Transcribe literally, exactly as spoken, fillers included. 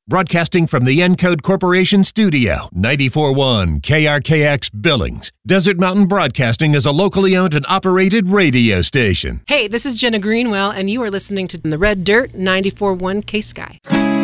Broadcasting from the Encode Corporation studio, ninety-four point one K R K X Billings. Desert Mountain Broadcasting is a locally owned and operated radio station. Hey, this is Jenna Greenwell, and you are listening to The Red Dirt, ninety-four point one K-Sky.